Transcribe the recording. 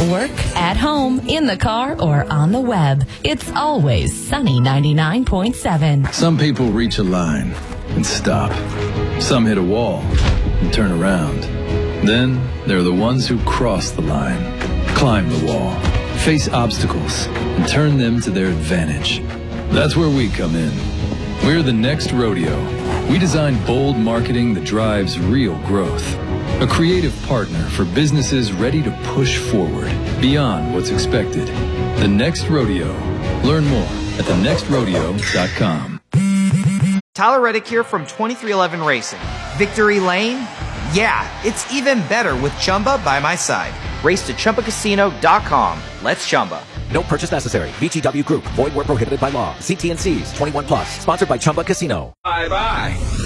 work, at home, in the car, or on the web. It's always Sunny 99.7. Some people reach a line and stop. Some hit a wall and turn around. Then there are the ones who cross the line, climb the wall, face obstacles, and turn them to their advantage. That's where we come in. We're the Next Rodeo. We design bold marketing that drives real growth. A creative partner for businesses ready to push forward beyond what's expected. The Next Rodeo. Learn more at thenextrodeo.com. Tyler Reddick here from 2311 Racing. Victory Lane? Yeah, it's even better with Chumba by my side. Race to ChumbaCasino.com. Let's Chumba. No purchase necessary. VGW Group. Void where prohibited by law. See T&Cs. 21+. Sponsored by Chumba Casino. Bye-bye.